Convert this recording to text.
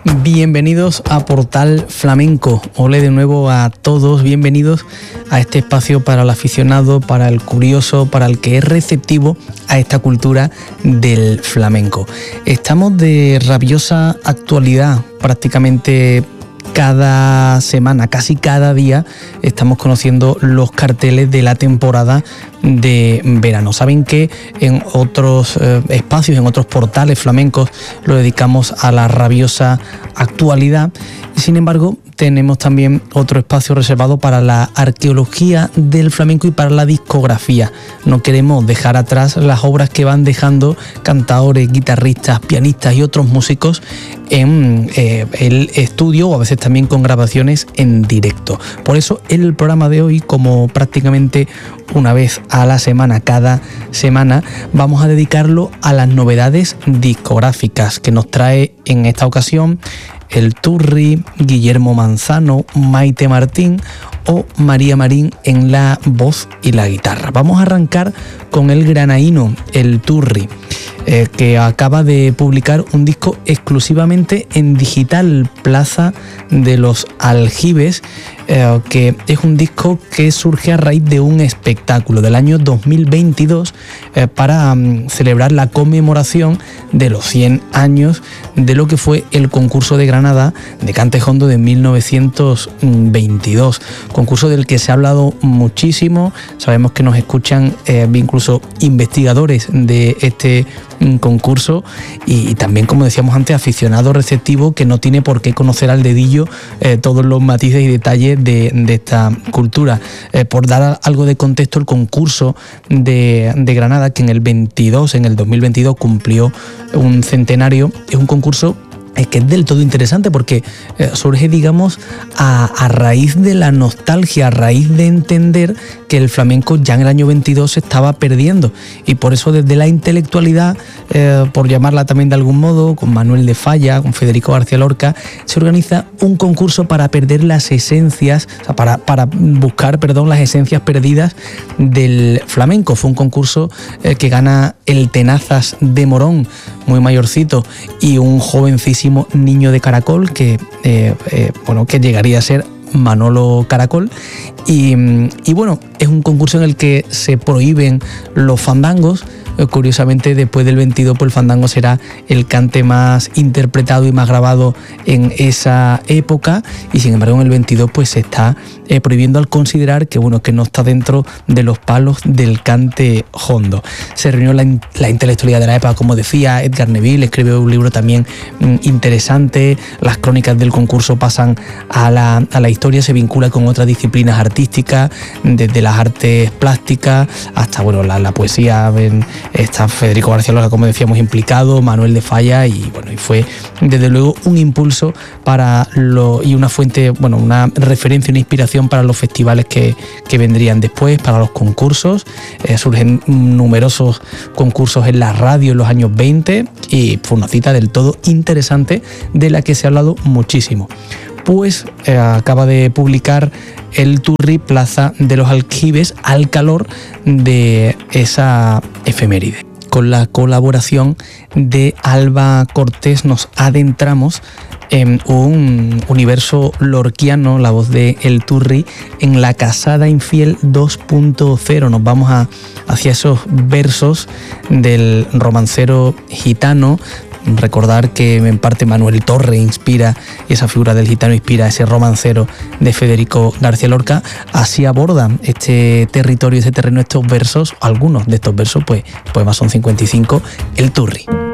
Bienvenidos a Portal Flamenco. Ole de nuevo a todos, bienvenidos a este espacio para el aficionado, para el curioso, para el que es receptivo a esta cultura del flamenco. Estamos de rabiosa actualidad, prácticamente cada semana, casi cada día, estamos conociendo los carteles de la temporada de verano. Saben que en otros espacios, en otros portales flamencos, lo dedicamos a la rabiosa actualidad. Sin embargo, tenemos también otro espacio reservado para la arqueología del flamenco y para la discografía. No queremos dejar atrás las obras que van dejando cantaores, guitarristas, pianistas y otros músicos en el estudio, o a veces también con grabaciones en directo. Por eso el programa de hoy, como prácticamente una vez a la semana, cada semana, vamos a dedicarlo a las novedades discográficas que nos trae en esta ocasión El Turri, Guillermo Manzano, Maite Martín o María Marín en la voz y la guitarra. Vamos a arrancar con el granaíno El Turri, que acaba de publicar un disco exclusivamente en digital, Plaza de los Aljibes, que es un disco que surge a raíz de un espectáculo del año 2022 para celebrar la conmemoración de los 100 años de lo que fue el concurso de Granada de Cante Jondo de 1922, concurso del que se ha hablado muchísimo. Sabemos que nos escuchan incluso investigadores de este concurso y también, como decíamos antes, aficionado receptivo que no tiene por qué conocer al dedillo todos los matices y detalles de esta cultura. Por dar algo de contexto, el concurso de Granada, que en el 2022 cumplió un centenario, es un concurso que es del todo interesante porque surge, digamos, a raíz de la nostalgia, a raíz de entender que el flamenco ya en el año 22 se estaba perdiendo, y por eso desde la intelectualidad, por llamarla también de algún modo, con Manuel de Falla, con Federico García Lorca, se organiza un concurso para perder las esencias, o sea, para buscar, las esencias perdidas del flamenco. Fue un concurso que gana el Tenazas de Morón, muy mayorcito, y un jovencísimo niño de Caracol que llegaría a ser Manolo Caracol, y bueno, es un concurso en el que se prohíben los fandangos. Curiosamente, después del 22, pues el fandango será el cante más interpretado y más grabado en esa época, y sin embargo en el 22 pues se está prohibiendo al considerar que no está dentro de los palos del cante jondo. Se reunió la intelectualidad de la época, como decía Edgar Neville, escribió un libro también interesante. Las crónicas del concurso pasan a la historia, se vincula con otras disciplinas artísticas, desde las artes plásticas hasta la poesía. Está Federico García Lorca, como decíamos, implicado, Manuel de Falla, y fue desde luego un impulso y una fuente, una referencia, una inspiración para los festivales que vendrían después, para los concursos. Surgen numerosos concursos en la radio en los años 20 y fue una cita del todo interesante de la que se ha hablado muchísimo. Pues acaba de publicar El Turri, Plaza de los Aljibes, al calor de esa efeméride. Con la colaboración de Alba Cortés nos adentramos en un universo lorquiano, la voz de El Turri, en La Casada Infiel 2.0. Nos vamos hacia esos versos del romancero gitano. Recordar que en parte Manuel Torre inspira, y esa figura del gitano inspira ese romancero de Federico García Lorca. Así abordan este territorio, ese terreno, estos versos. Algunos de estos versos, pues poemas son 55, El Turri.